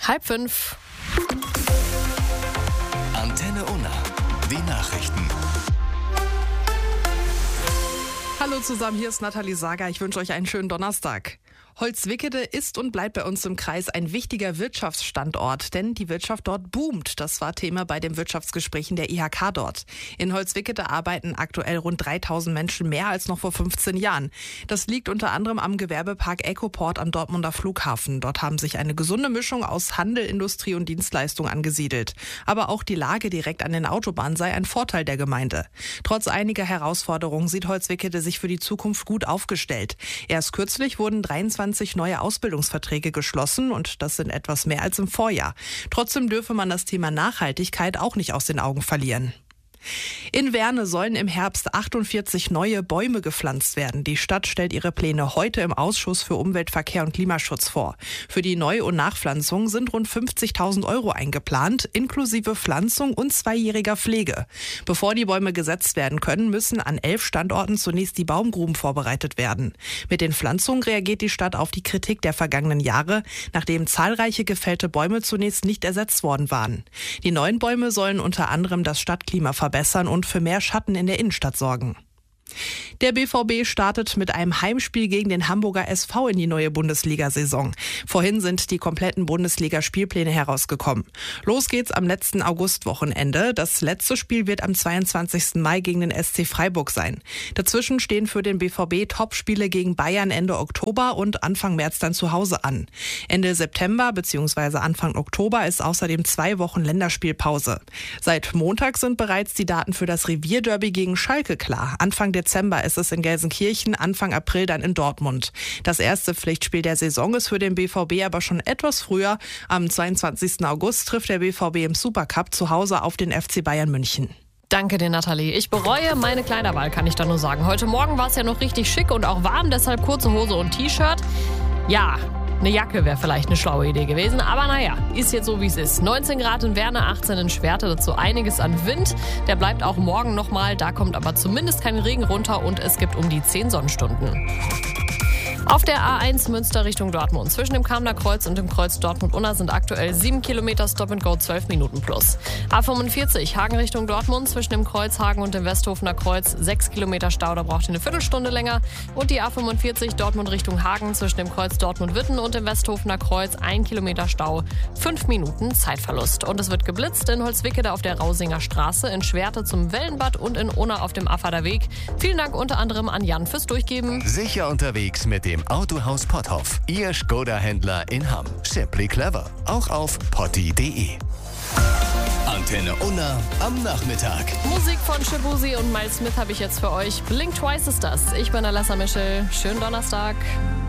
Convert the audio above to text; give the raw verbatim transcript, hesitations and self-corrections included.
Halb fünf. Antenne Unna. Die Nachrichten. Hallo zusammen, hier ist Nathalie Sager. Ich wünsche euch einen schönen Donnerstag. Holzwickede ist und bleibt bei uns im Kreis ein wichtiger Wirtschaftsstandort, denn die Wirtschaft dort boomt. Das war Thema bei den Wirtschaftsgesprächen der I H K dort. In Holzwickede arbeiten aktuell rund dreitausend Menschen mehr als noch vor fünfzehn Jahren. Das liegt unter anderem am Gewerbepark Ecoport am Dortmunder Flughafen. Dort haben sich eine gesunde Mischung aus Handel, Industrie und Dienstleistung angesiedelt. Aber auch die Lage direkt an den Autobahnen sei ein Vorteil der Gemeinde. Trotz einiger Herausforderungen sieht Holzwickede sich für die Zukunft gut aufgestellt. Erst kürzlich wurden dreiundzwanzig neue Ausbildungsverträge geschlossen und das sind etwas mehr als im Vorjahr. Trotzdem dürfe man das Thema Nachhaltigkeit auch nicht aus den Augen verlieren. In Werne sollen im Herbst achtundvierzig neue Bäume gepflanzt werden. Die Stadt stellt ihre Pläne heute im Ausschuss für Umwelt, Verkehr und Klimaschutz vor. Für die Neu- und Nachpflanzung sind rund fünfzigtausend Euro eingeplant, inklusive Pflanzung und zweijähriger Pflege. Bevor die Bäume gesetzt werden können, müssen an elf Standorten zunächst die Baumgruben vorbereitet werden. Mit den Pflanzungen reagiert die Stadt auf die Kritik der vergangenen Jahre, nachdem zahlreiche gefällte Bäume zunächst nicht ersetzt worden waren. Die neuen Bäume sollen unter anderem das Stadtklima verbessern und für mehr Schatten in der Innenstadt sorgen. Der B V B startet mit einem Heimspiel gegen den Hamburger S V in die neue Bundesliga-Saison. Vorhin sind die kompletten Bundesliga-Spielpläne herausgekommen. Los geht's am letzten Augustwochenende. Das letzte Spiel wird am zweiundzwanzigsten Mai gegen den S C Freiburg sein. Dazwischen stehen für den B V B Topspiele gegen Bayern Ende Oktober und Anfang März dann zu Hause an. Ende September bzw. Anfang Oktober ist außerdem zwei Wochen Länderspielpause. Seit Montag sind bereits die Daten für das Revierderby gegen Schalke klar. Anfang Dezember ist es in Gelsenkirchen, Anfang April dann in Dortmund. Das erste Pflichtspiel der Saison ist für den B V B aber schon etwas früher. Am zweiundzwanzigsten August trifft der B V B im Supercup zu Hause auf den F C Bayern München. Danke dir, Nathalie. Ich bereue meine Kleiderwahl, kann ich da nur sagen. Heute Morgen war es ja noch richtig schick und auch warm, deshalb kurze Hose und T-Shirt. Ja, eine Jacke wäre vielleicht eine schlaue Idee gewesen, aber naja, ist jetzt so, wie es ist. neunzehn Grad in Werne, achtzehn in Schwerte, dazu einiges an Wind. Der bleibt auch morgen nochmal, da kommt aber zumindest kein Regen runter und es gibt um die zehn Sonnenstunden. Auf der A eins Münster Richtung Dortmund. Zwischen dem Kamener Kreuz und dem Kreuz Dortmund-Unna sind aktuell sieben Kilometer Stop-and-Go, zwölf Minuten plus. A fünfundvierzig Hagen Richtung Dortmund. Zwischen dem Kreuz Hagen und dem Westhofener Kreuz sechs Kilometer Stau, da braucht ihr eine Viertelstunde länger. Und die A fünfundvierzig Dortmund Richtung Hagen. Zwischen dem Kreuz Dortmund-Witten und dem Westhofener Kreuz ein Kilometer Stau, fünf Minuten Zeitverlust. Und es wird geblitzt in Holzwickede auf der Rausinger Straße, in Schwerte zum Wellenbad und in Unna auf dem Affader Weg. Vielen Dank unter anderem an Jan fürs Durchgeben. Sicher unterwegs mit dem Autohaus Potthoff. Ihr Skoda-Händler in Hamm. Simply clever. Auch auf potti punkt de. Antenne Unna am Nachmittag. Musik von Shabuzi und Miles Smith habe ich jetzt für euch. Blink Twice ist das. Ich bin Alessa Mischel. Schönen Donnerstag.